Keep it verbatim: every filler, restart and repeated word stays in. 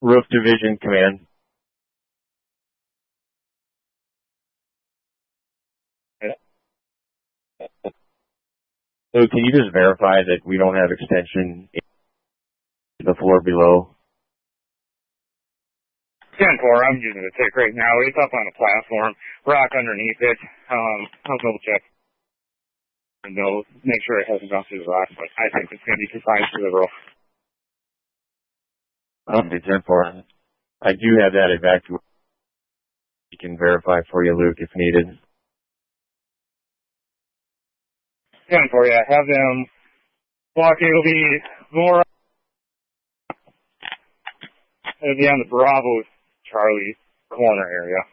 Roof Division Command. So can you just verify that we don't have extension to the floor below? ten four, I'm using the tick right now. It's up on a platform, rock underneath it. Um, I'll double check. And they'll make sure it hasn't gone through the rock, but I think it's going to be confined to the roof. Okay, ten four. I do have that evacuation. You can verify for you, Luke, if needed. ten four, yeah, have them walk. It'll be more. It'll be on the Bravo Charlie corner area.